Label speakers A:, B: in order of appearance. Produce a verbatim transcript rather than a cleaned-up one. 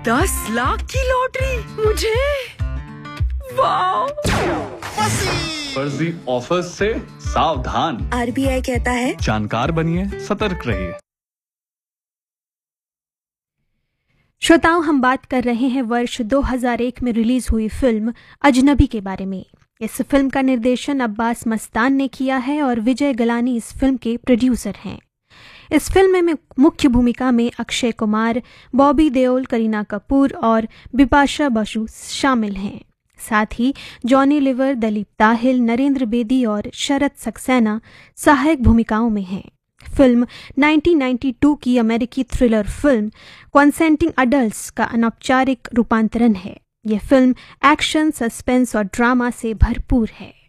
A: दस लाख की लॉटरी मुझे, वाह!
B: फर्जी ऑफर से सावधान।
A: आरबीआई कहता है
B: जानकार बनिए, सतर्क रहिए।
C: श्रोताओं, हम बात कर रहे हैं वर्ष दो हज़ार एक में रिलीज हुई फिल्म अजनबी के बारे में। इस फिल्म का निर्देशन अब्बास मस्तान ने किया है और विजय गलानी इस फिल्म के प्रोड्यूसर हैं। इस फिल्म में मुख्य भूमिका में अक्षय कुमार, बॉबी देओल, करीना कपूर और बिपाशा बसु शामिल हैं। साथ ही जॉनी लीवर, दलीप ताहिल, नरेंद्र बेदी और शरद सक्सेना सहायक भूमिकाओं में हैं। फिल्म उन्नीस सौ बानवे की अमेरिकी थ्रिलर फिल्म कॉन्सेंटिंग अडल्ट्स का अनौपचारिक रूपांतरण है। यह फिल्म एक्शन, सस्पेंस और ड्रामा से भरपूर है।